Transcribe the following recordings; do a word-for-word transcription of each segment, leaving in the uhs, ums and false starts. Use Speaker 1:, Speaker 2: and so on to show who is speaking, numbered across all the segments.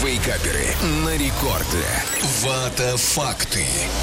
Speaker 1: Вейкаперы на рекорде. Вата-факты.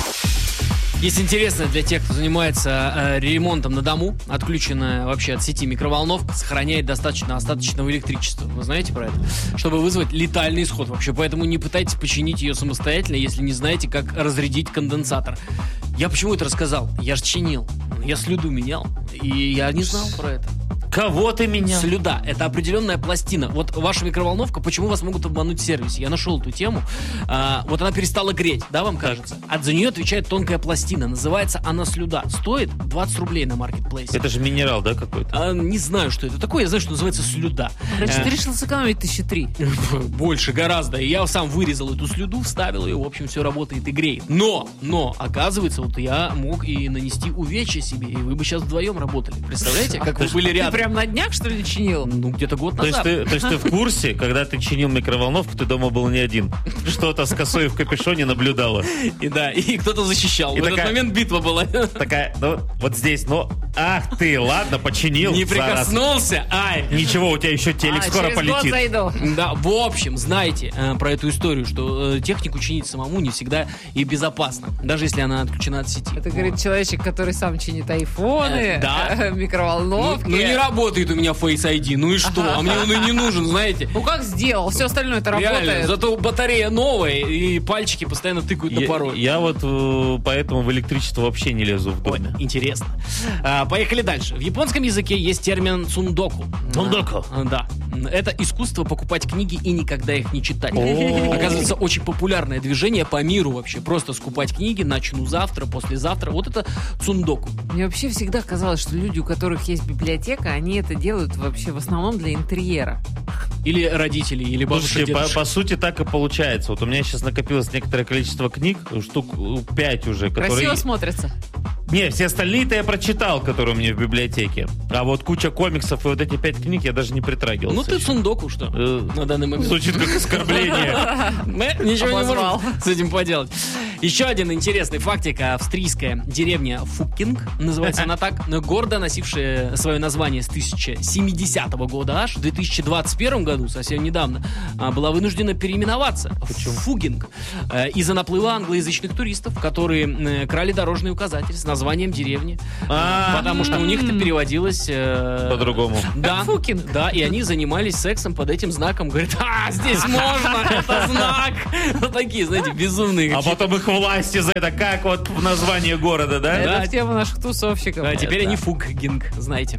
Speaker 2: Есть интересно для тех, кто занимается э, ремонтом на дому. Отключенная вообще от сети микроволновка сохраняет достаточно остаточного электричества. Вы знаете про это? Чтобы вызвать летальный исход вообще. Поэтому не пытайтесь починить ее самостоятельно, если не знаете, как разрядить конденсатор. Я почему это рассказал? Я же чинил. Я слюду менял. И я не знал про это.
Speaker 3: Кого ты менял?
Speaker 2: Слюда. Это определенная пластина. Вот ваша микроволновка, почему вас могут обмануть в сервисе? Я нашел эту тему. А, вот она перестала греть, да, вам кажется? А за нее отвечает тонкая пластина. Называется она слюда. Стоит двадцать рублей на маркетплейсе.
Speaker 3: Это же минерал, да, какой-то?
Speaker 2: А, не знаю, что это такое. Я знаю, что называется слюда.
Speaker 4: Короче,
Speaker 2: а,
Speaker 4: ты решил сэкономить тысячи три.
Speaker 2: Больше, гораздо. И я сам вырезал эту слюду, вставил ее. В общем, все работает и греет. Но, но, оказывается, вот я мог и нанести увечья себе. И вы бы сейчас вдвоем работали. Представляете, как вы были рядом?
Speaker 4: Ты прям на днях, что ли, чинил?
Speaker 2: Ну, где-то год
Speaker 3: То есть,
Speaker 2: назад.
Speaker 3: ты, то есть ты в курсе, когда ты чинил микроволновку, ты дома был не один. Что-то с косой в капюшоне наблюдала.
Speaker 2: И да, и кто-то защищал.
Speaker 3: И
Speaker 2: в
Speaker 3: такая-
Speaker 2: этот момент битва была.
Speaker 3: Такая, ну, вот здесь, ну, ах ты, ладно, починил.
Speaker 2: Не
Speaker 3: зараза.
Speaker 2: прикоснулся, ай.
Speaker 3: Ничего, у тебя еще телек
Speaker 4: А,
Speaker 3: скоро
Speaker 4: через год
Speaker 3: полетит.
Speaker 4: зайду.
Speaker 2: Да, в общем, знаете э, про эту историю, что э, технику чинить самому не всегда и безопасно, даже если она отключена от сети.
Speaker 4: Это
Speaker 2: Вот.
Speaker 4: говорит человечек, который сам чинит айфоны,
Speaker 2: Э, да.
Speaker 4: э, микроволновки.
Speaker 2: Ну, ну, не работает у меня Face ай ди, ну и что? А мне он и не нужен, знаете.
Speaker 4: Ну как сделал? Все остальное это
Speaker 2: Реально,
Speaker 4: работает.
Speaker 2: зато батарея новая, и пальчики постоянно тыкают на
Speaker 3: Я,
Speaker 2: пароль.
Speaker 3: я вот э, поэтому в электричество вообще не лезу в
Speaker 2: Ой,
Speaker 3: доме.
Speaker 2: интересно. А, поехали дальше. В японском языке есть термин цундоку.
Speaker 3: Цундоку.
Speaker 2: А, да. Это искусство покупать книги и никогда их не читать.
Speaker 3: О.
Speaker 2: Оказывается, очень популярное движение по миру вообще. Просто скупать книги, начну завтра, послезавтра. Вот это цундоку.
Speaker 4: Мне вообще всегда казалось, что люди, у которых есть библиотека, они это делают вообще в основном для интерьера.
Speaker 2: Или родители, или бабушка,
Speaker 3: Слушайте, по,
Speaker 2: дедушка.
Speaker 3: по сути так и получается. Вот у меня сейчас накопилось некоторое количество книг, штук пять уже, которые...
Speaker 4: Красиво смотрится.
Speaker 3: Не, все остальные-то я прочитал, которые у меня в библиотеке. А вот куча комиксов и вот эти пять книг я даже не притрагивался.
Speaker 2: Ну ты
Speaker 3: еще.
Speaker 2: цундоку, что?
Speaker 3: Э,
Speaker 2: На данный момент.
Speaker 3: Звучит как оскорбление.
Speaker 2: Мы ничего не
Speaker 4: Обозвал.
Speaker 2: можем с этим поделать. Еще один интересный фактик. Австрийская деревня Фуккинг, называется она так, но гордо носившая свое название с тысяча семидесятого года аж, в две тысячи двадцать первом году, совсем недавно, а, была вынуждена переименоваться в Фугинг э, из-за наплыва англоязычных туристов, которые э, крали дорожный указатель с названием деревни.
Speaker 3: А.
Speaker 2: Потому что у них это переводилось... э,
Speaker 3: По-другому.
Speaker 2: Да,
Speaker 4: Как Фукинг.
Speaker 2: да, и они занимались сексом под этим знаком. Говорят, а, здесь можно, это знак. Вот такие, знаете, безумные.
Speaker 3: А
Speaker 2: какие-то.
Speaker 3: потом их власти за это, как вот в названии города, да?
Speaker 2: Да.
Speaker 4: Это тема наших тусовщиков.
Speaker 2: А теперь
Speaker 4: Это.
Speaker 2: они Фугинг, знаете.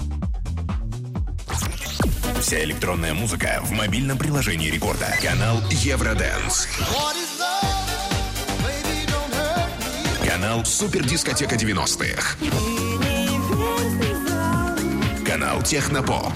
Speaker 1: Вся электронная музыка в мобильном приложении Рекорда. Канал Евродэнс. Канал Супердискотека девяностых. Канал Технопоп.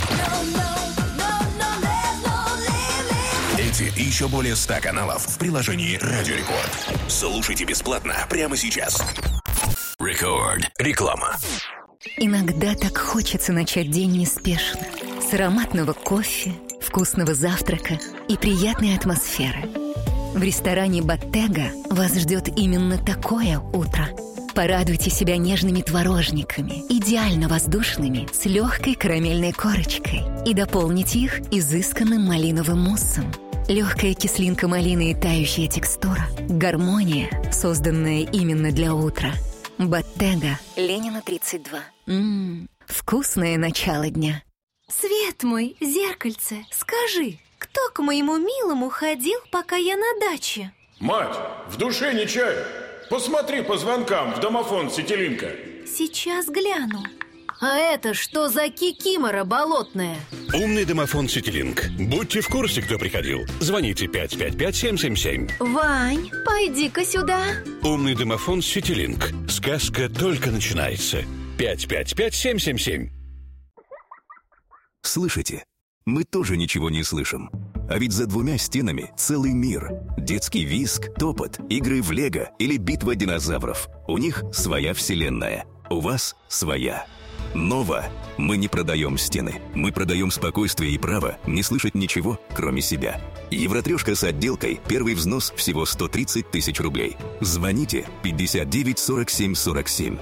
Speaker 1: Эти и еще более ста каналов в приложении Радио Рекорд. Слушайте бесплатно прямо сейчас. Рекорд. Реклама.
Speaker 5: Иногда так хочется начать день неспешно. С ароматного кофе, вкусного завтрака и приятной атмосферы. В ресторане «Боттега» вас ждет именно такое утро. Порадуйте себя нежными творожниками, идеально воздушными, с легкой карамельной корочкой. И дополните их изысканным малиновым муссом. Легкая кислинка малины и тающая текстура. Гармония, созданная именно для утра. «Боттега», Ленина, тридцать два. Ммм, вкусное начало дня.
Speaker 6: Свет мой, зеркальце, скажи, кто к моему милому ходил, пока я на даче?
Speaker 7: Мать, в душе не чаю. Посмотри по звонкам в домофон Сетелинка.
Speaker 6: Сейчас гляну. А это что за кикимора болотная?
Speaker 8: Умный домофон Ситилинк. Будьте в курсе, кто приходил. Звоните пять пять пять семь семь семь.
Speaker 6: Вань, пойди-ка сюда.
Speaker 8: Умный домофон Ситилинк. Сказка только начинается. пять пять пять семь семь семь.
Speaker 9: Слышите? Мы тоже ничего не слышим. А ведь за двумя стенами целый мир. Детский визг, топот, игры в лего или битва динозавров. У них своя вселенная. У вас своя. Нова. Мы не продаем стены. Мы продаем спокойствие и право не слышать ничего, кроме себя. Евротрешка с отделкой. Первый взнос всего сто тридцать тысяч рублей. Звоните пятьдесят девять сорок семь сорок семь.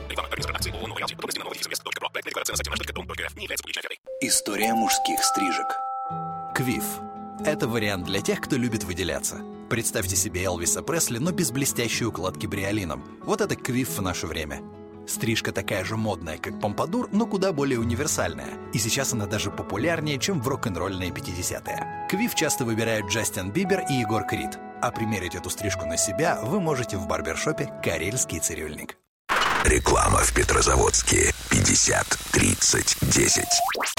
Speaker 1: История мужских стрижек. Квиф.
Speaker 10: Это вариант для тех, кто любит выделяться. Представьте себе Элвиса Пресли, но без блестящей укладки бриолином. Вот это квиф в наше время. Стрижка такая же модная, как помпадур, но куда более универсальная. И сейчас она даже популярнее, чем в рок-н-ролльные пятидесятые. Квиф часто выбирают Джастин Бибер и Егор Крид. А примерить эту стрижку на себя вы можете в барбершопе «Карельский цирюльник».
Speaker 1: Реклама в Петрозаводске. пятьдесят тридцать десять.